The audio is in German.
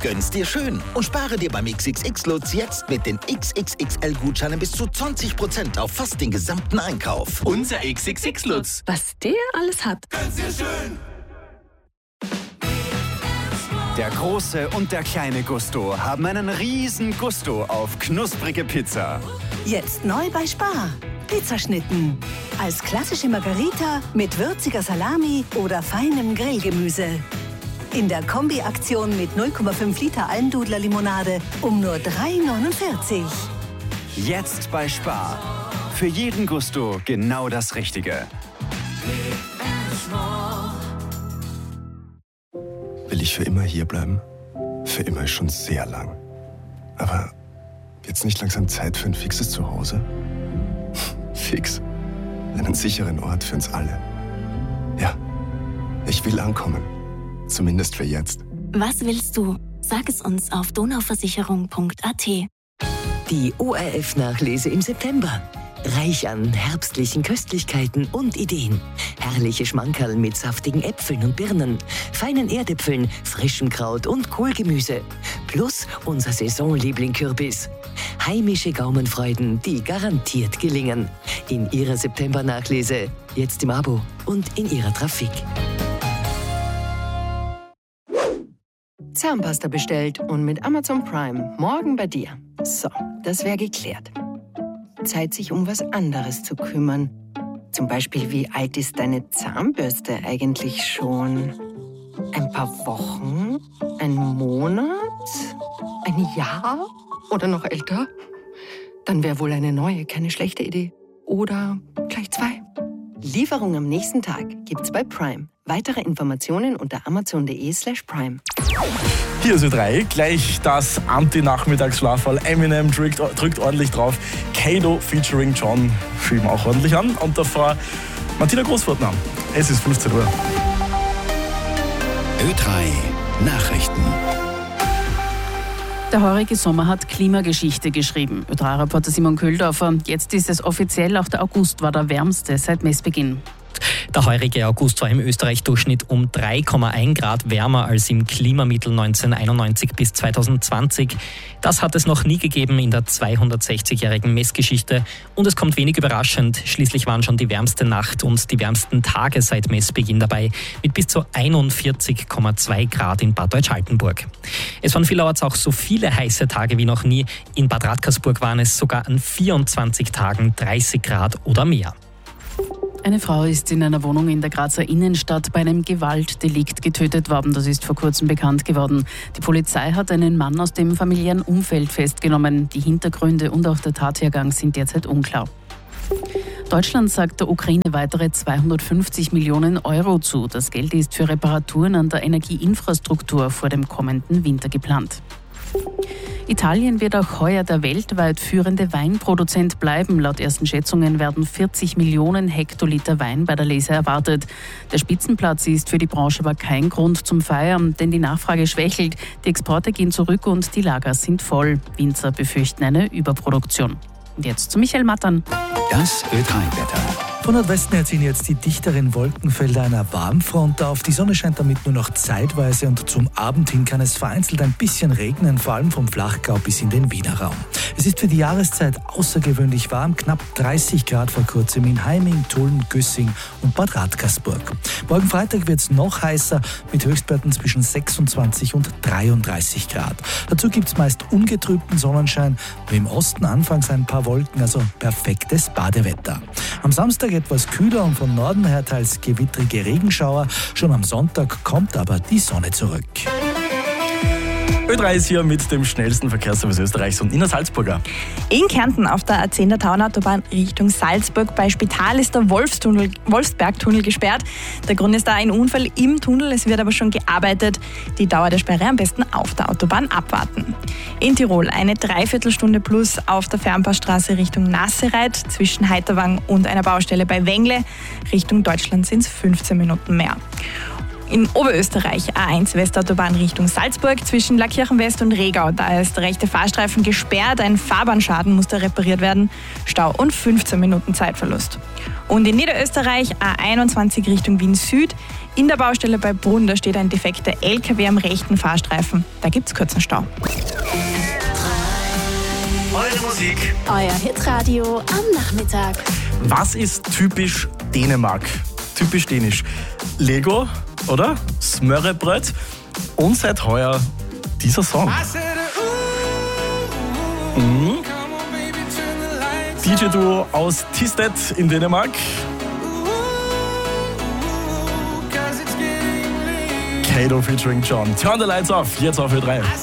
Gönn's dir schön und spare dir beim XXX-Lutz jetzt mit den XXXL-Gutscheinen bis zu 20% auf fast den gesamten Einkauf. Unser XXX-Lutz. Was der alles hat. Gönn's dir schön. Der große und der kleine Gusto haben einen riesen Gusto auf knusprige Pizza. Jetzt neu bei Spar. Pizzaschnitten. Als klassische Margarita mit würziger Salami oder feinem Grillgemüse. In der Kombi-Aktion mit 0,5 Liter Almdudler-Limonade um nur 3,49. Jetzt bei Spar. Für jeden Gusto genau das Richtige. Will ich für immer hier bleiben? Für immer ist schon sehr lang. Aber jetzt nicht langsam Zeit für ein fixes Zuhause? Fix. Einen sicheren Ort für uns alle. Ja, ich will ankommen. Zumindest für jetzt. Was willst du? Sag es uns auf donauversicherung.at. Die ORF-Nachlese im September. Reich an herbstlichen Köstlichkeiten und Ideen. Herrliche Schmankerl mit saftigen Äpfeln und Birnen, feinen Erdäpfeln, frischem Kraut und Kohlgemüse. Plus unser Saisonliebling Kürbis. Heimische Gaumenfreuden, die garantiert gelingen. In Ihrer September-Nachlese, jetzt im Abo und in Ihrer Trafik. Zahnpasta bestellt und mit Amazon Prime morgen bei dir. So, das wäre geklärt. Zeit, sich um was anderes zu kümmern. Zum Beispiel, wie alt ist deine Zahnbürste eigentlich schon? Ein paar Wochen? Ein Monat? Ein Jahr? Oder noch älter? Dann wäre wohl eine neue keine schlechte Idee. Oder gleich 2. Lieferung am nächsten Tag gibt's bei Prime. Weitere Informationen unter amazon.de/prime. Hier ist Ö3, gleich das Anti-Nachmittagsschlafall. Eminem drückt ordentlich drauf. Kato featuring John schieben auch ordentlich an. Und davor Martina Großfortner. Es ist 15 Uhr. Ö3 Nachrichten. Der heurige Sommer hat Klimageschichte geschrieben. Ö3-Reporter Simon Köhldorfer. Jetzt ist es offiziell, auch der August war der wärmste seit Messbeginn. Der heurige August war im Österreich-Durchschnitt um 3,1 Grad wärmer als im Klimamittel 1991 bis 2020. Das hat es noch nie gegeben in der 260-jährigen Messgeschichte. Und es kommt wenig überraschend. Schließlich waren schon die wärmste Nacht und die wärmsten Tage seit Messbeginn dabei, mit bis zu 41,2 Grad in Bad Deutsch-Altenburg. Es waren vielerorts auch so viele heiße Tage wie noch nie. In Bad Radkersburg waren es sogar an 24 Tagen 30 Grad oder mehr. Eine Frau ist in einer Wohnung in der Grazer Innenstadt bei einem Gewaltdelikt getötet worden. Das ist vor kurzem bekannt geworden. Die Polizei hat einen Mann aus dem familiären Umfeld festgenommen. Die Hintergründe und auch der Tathergang sind derzeit unklar. Deutschland sagt der Ukraine weitere 250 Millionen Euro zu. Das Geld ist für Reparaturen an der Energieinfrastruktur vor dem kommenden Winter geplant. Italien wird auch heuer der weltweit führende Weinproduzent bleiben. Laut ersten Schätzungen werden 40 Millionen Hektoliter Wein bei der Lese erwartet. Der Spitzenplatz ist für die Branche aber kein Grund zum Feiern, denn die Nachfrage schwächelt, die Exporte gehen zurück und die Lager sind voll. Winzer befürchten eine Überproduktion. Und jetzt zu Michael Mattern. Das Ö3-Wetter. Von Nordwesten her ziehen jetzt die dichteren Wolkenfelder einer Warmfront auf. Die Sonne scheint damit nur noch zeitweise und zum Abend hin kann es vereinzelt ein bisschen regnen, vor allem vom Flachgau bis in den Wiener Raum. Es ist für die Jahreszeit außergewöhnlich warm, knapp 30 Grad vor kurzem in Heiming, Tulln, Güssing und Bad Radkersburg. Morgen Freitag wird es noch heißer mit Höchstwerten zwischen 26 und 33 Grad. Dazu gibt es meist ungetrübten Sonnenschein, nur im Osten anfangs ein paar Wolken, also perfektes Badewetter. Am Samstag etwas kühler und von Norden her teils gewittrige Regenschauer. Schon am Sonntag kommt aber die Sonne zurück. Ö3 ist hier mit dem schnellsten Verkehrsservice Österreichs und Ina Salzburger. In Kärnten auf der A10 Tauernautobahn Richtung Salzburg bei Spital ist der Wolfsbergtunnel gesperrt. Der Grund ist da ein Unfall im Tunnel, es wird aber schon gearbeitet. Die Dauer der Sperre am besten auf der Autobahn abwarten. In Tirol eine Dreiviertelstunde plus auf der Fernpassstraße Richtung Nassereit zwischen Heiterwang und einer Baustelle bei Wengle. Richtung Deutschland sind es 15 Minuten mehr. In Oberösterreich A1 Westautobahn Richtung Salzburg zwischen Lackirchen West und Regau. Da ist der rechte Fahrstreifen gesperrt, ein Fahrbahnschaden musste repariert werden. Stau und 15 Minuten Zeitverlust. Und in Niederösterreich A21 Richtung Wien Süd. In der Baustelle bei Brunn, da steht ein defekter LKW am rechten Fahrstreifen. Da gibt es kurzen Stau. Eure Musik. Euer Hitradio am Nachmittag. Was ist typisch Dänemark? Typisch dänisch. Lego, oder? Smørrebrød. Und seit heuer dieser Song. DJ-Duo aus Tisted in Dänemark. Kato featuring John. Turn the lights off, jetzt auf Ö3.